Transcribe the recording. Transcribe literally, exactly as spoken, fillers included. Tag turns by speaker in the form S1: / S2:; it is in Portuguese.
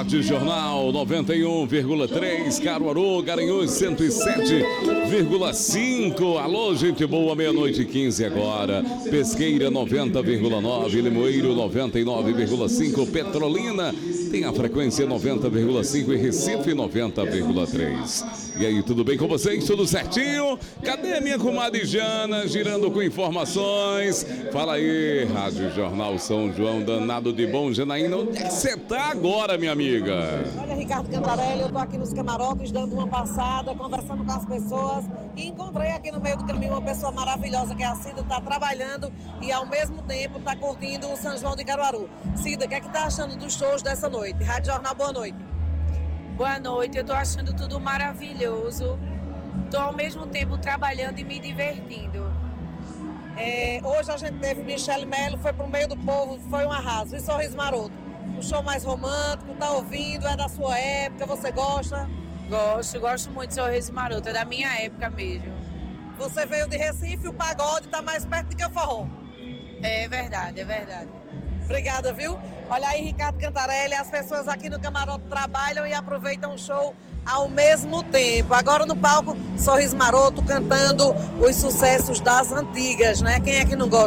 S1: Rádio Jornal noventa e um vírgula três, Caruaru, Garanhuns cento e sete vírgula cinco. Alô, gente boa, meia-noite e quinze agora. Pesqueira noventa vírgula nove, Limoeiro noventa e nove vírgula cinco, Petrolina tem a frequência noventa vírgula cinco e Recife noventa vírgula três. E aí, tudo bem com vocês? Tudo certinho? Cadê minha comadre Jana, girando com informações? Fala aí, Rádio Jornal São João, danado de bom, Janaína, onde é que você tá agora, minha amiga?
S2: Olha, Ricardo Cantarelli, eu tô aqui nos camarotes, dando uma passada, conversando com as pessoas e encontrei aqui no meio do caminho uma pessoa maravilhosa que é a Cida, tá trabalhando e ao mesmo tempo tá curtindo o São João de Caruaru. Cida, o que é que tá achando dos shows dessa noite? Rádio Jornal, boa noite.
S3: Boa noite, eu tô achando tudo maravilhoso. Tô ao mesmo tempo trabalhando e me divertindo.
S2: É, hoje a gente teve Michele Melo, foi pro meio do povo, foi um arraso. E Sorriso Maroto, um show mais romântico, tá ouvindo, é da sua época, você gosta?
S3: Gosto, gosto muito de Sorriso Maroto, é da minha época mesmo.
S2: Você veio de Recife, o pagode tá mais perto do que o forró.
S3: É verdade, é verdade.
S2: Obrigada, viu? Olha aí, Ricardo Cantarelli, as pessoas aqui no camarote trabalham e aproveitam o show ao mesmo tempo. Agora no palco, Sorriso Maroto cantando os sucessos das antigas, né? Quem é que não gosta?